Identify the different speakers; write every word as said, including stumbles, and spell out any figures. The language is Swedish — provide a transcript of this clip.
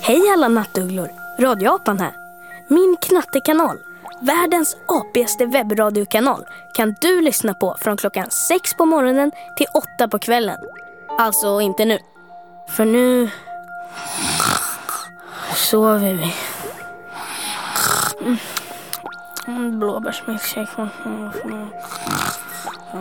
Speaker 1: Hej alla nattugglor, radioapan här. Min knattekanal, världens apigaste webbradiokanal, kan du lyssna på från klockan sex på morgonen till åtta på kvällen. Alltså inte nu, för nu sover vi. Mm. Blåbärsmilkshake.